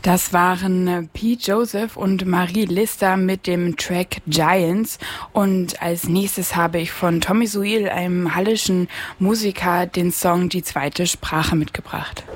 Das waren Pete Joseph und Marie Lister mit dem Track Giants. Und als nächstes habe ich von Tommy Suil, einem hallischen Musiker, den Song Die zweite Sprache mitgebracht.